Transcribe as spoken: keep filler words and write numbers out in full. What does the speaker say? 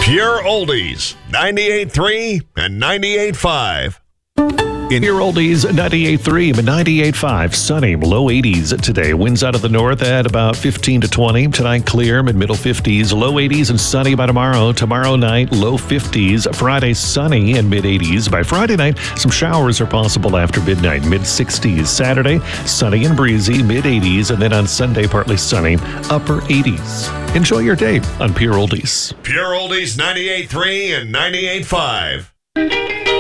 Pure Oldies, ninety-eight point three and ninety-eight point five. In Pure Oldies, ninety-eight point three and ninety-eight point five. Sunny, low eighties today. Winds out of the north at about fifteen to twenty. Tonight, clear, mid-middle fifties. Low eighties and sunny by tomorrow. Tomorrow night, low fifties. Friday, sunny and mid-eighties. By Friday night, some showers are possible after midnight, mid-sixties. Saturday, sunny and breezy, mid-eighties. And then on Sunday, partly sunny, upper eighties. Enjoy your day on Pure Oldies. Pure Oldies, ninety-eight point three and ninety-eight point five.